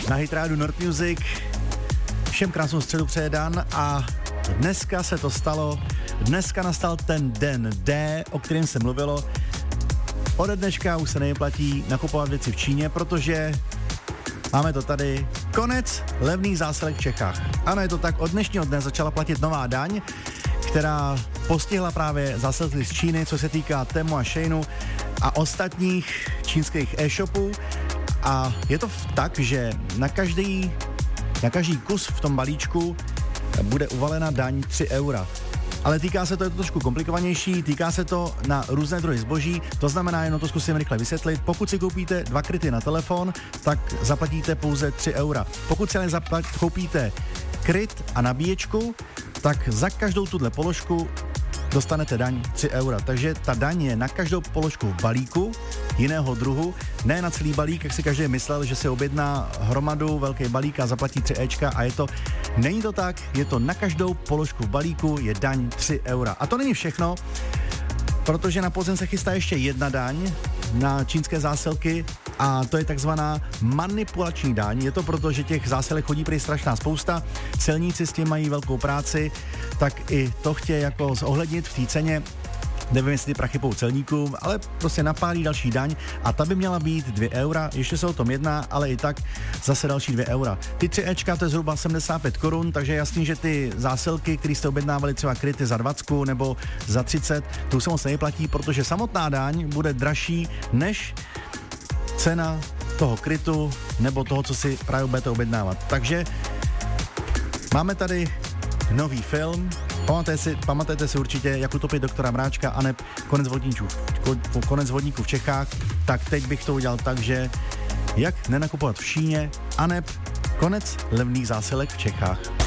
Na Hit Radio Nord Music. Všem krásnou středu přeje Dan a dneska se to stalo. Dneska nastal ten den D, o kterém se mluvilo. Ode dneška už se nevyplatí nakupovat věci v Číně, protože máme to tady. Konec levných zásilek v Čechách. Ano, je to tak, od dnešního dne začala platit nová daň, která postihla právě zásilky z Číny, co se týká Temu a Sheinu a ostatních čínských e-shopů. A je to tak, že na každý kus v tom balíčku bude uvalena daň 3 eura. Ale týká se to, je to trošku komplikovanější, týká se to na různé druhy zboží, to znamená, jenom to zkusím rychle vysvětlit, pokud si koupíte 2 kryty na telefon, tak zaplatíte pouze 3 eura. Pokud si ale koupíte kryt a nabíječku, tak za každou tuhle položku dostanete daň 3 eura. Takže ta daň je na každou položku v balíku jiného druhu, ne na celý balík, jak si každý myslel, že si objedná hromadu, velký balík a zaplatí 3 Ečka a není to tak, je to na každou položku v balíku, je daň 3 eura. A to není všechno, protože na podzim se chystá ještě jedna daň na čínské zásilky a to je takzvaná manipulační daň. Je to proto, že těch zásilek chodí prý strašná spousta, celníci s tím mají velkou práci, tak i to chtějí jako zohlednit v té ceně. Nevím, jestli ty prachy pou celníkům, ale prostě napálí další daň a ta by měla být 2 eura, ještě se o tom jedná, ale i tak zase další 2 eura. Ty 3 Ečka, to je zhruba 75 korun, takže je jasný, že ty zásilky, které jste objednávali třeba kryty za 20 nebo za 30, to už se moc neplatí, protože samotná daň bude dražší než cena toho krytu nebo toho, co si právě budete objednávat. Takže máme tady nový film. Pamatujete si určitě, jak utopit doktora Mráčka a neb konec vodníků v Čechách, tak teď bych to udělal tak, že jak nenakupovat v Číně a neb konec levných zásilek v Čechách.